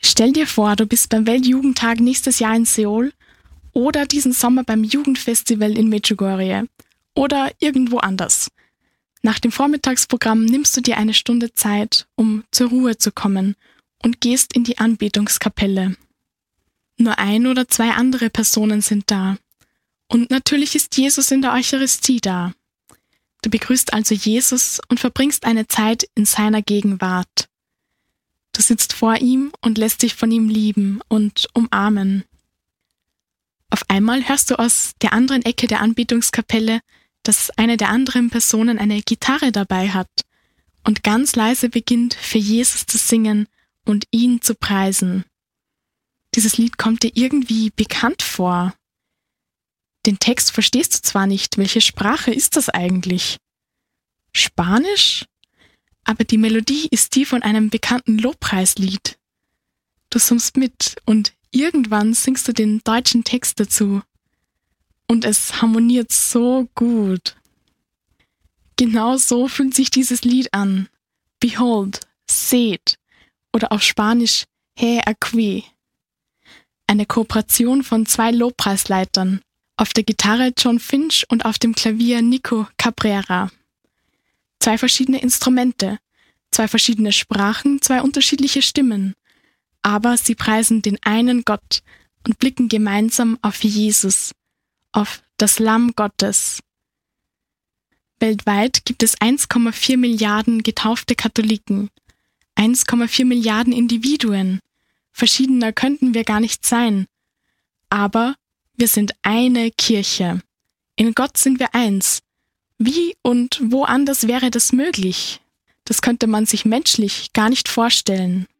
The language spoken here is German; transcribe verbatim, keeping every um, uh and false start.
Stell dir vor, du bist beim Weltjugendtag nächstes Jahr in Seoul oder diesen Sommer beim Jugendfestival in Medjugorje oder irgendwo anders. Nach dem Vormittagsprogramm nimmst du dir eine Stunde Zeit, um zur Ruhe zu kommen und gehst in die Anbetungskapelle. Nur ein oder zwei andere Personen sind da. Und natürlich ist Jesus in der Eucharistie da. Du begrüßt also Jesus und verbringst eine Zeit in seiner Gegenwart. Du sitzt vor ihm und lässt dich von ihm lieben und umarmen. Auf einmal hörst du aus der anderen Ecke der Anbetungskapelle, dass eine der anderen Personen eine Gitarre dabei hat und ganz leise beginnt, für Jesus zu singen und ihn zu preisen. Dieses Lied kommt dir irgendwie bekannt vor. Den Text verstehst du zwar nicht, welche Sprache ist das eigentlich? Spanisch? Aber die Melodie ist die von einem bekannten Lobpreislied. Du summst mit und irgendwann singst du den deutschen Text dazu. Und es harmoniert so gut. Genau so fühlt sich dieses Lied an. Behold, seht. Oder auf Spanisch, He aquí. Eine Kooperation von zwei Lobpreisleitern. Auf der Gitarre John Finch und auf dem Klavier Nico Cabrera. Zwei verschiedene Instrumente, zwei verschiedene Sprachen, zwei unterschiedliche Stimmen. Aber sie preisen den einen Gott und blicken gemeinsam auf Jesus, auf das Lamm Gottes. Weltweit gibt es eins Komma vier Milliarden getaufte Katholiken, eins Komma vier Milliarden Individuen. Verschiedener könnten wir gar nicht sein. Aber wir sind eine Kirche. In Gott sind wir eins. Wie und wo anders wäre das möglich? Das könnte man sich menschlich gar nicht vorstellen.